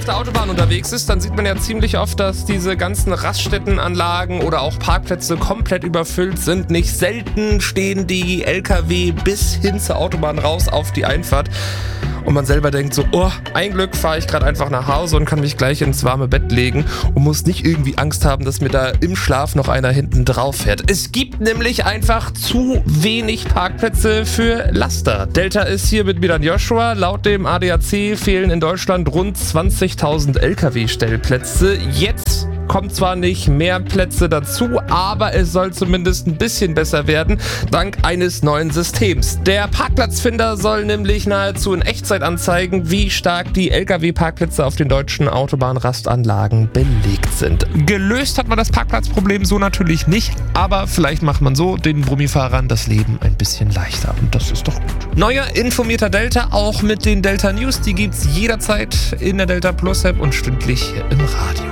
der Autobahn unterwegs ist, dann sieht man ja ziemlich oft, dass diese ganzen Raststättenanlagen oder auch Parkplätze komplett überfüllt sind. Nicht selten stehen die LKW bis hin zur Autobahn raus auf die Einfahrt. Und man selber denkt so, oh, ein Glück fahre ich gerade einfach nach Hause und kann mich gleich ins warme Bett legen und muss nicht irgendwie Angst haben, dass mir da im Schlaf noch einer hinten drauf fährt. Es gibt nämlich einfach zu wenig Parkplätze für Laster. Delta ist hier mit mir dann Joshua. Laut dem ADAC fehlen in Deutschland rund 20.000 LKW-Stellplätze. Jetzt kommt zwar nicht mehr Plätze dazu, aber es soll zumindest ein bisschen besser werden, dank eines neuen Systems. Der Parkplatzfinder soll nämlich nahezu in Echtzeit anzeigen, wie stark die LKW-Parkplätze auf den deutschen Autobahnrastanlagen belegt sind. Gelöst hat man das Parkplatzproblem so natürlich nicht, aber vielleicht macht man so den Brummifahrern das Leben ein bisschen leichter und das ist doch gut. Neuer informierter Delta, auch mit den Delta News, die gibt's jederzeit in der Delta Plus App und stündlich im Radio.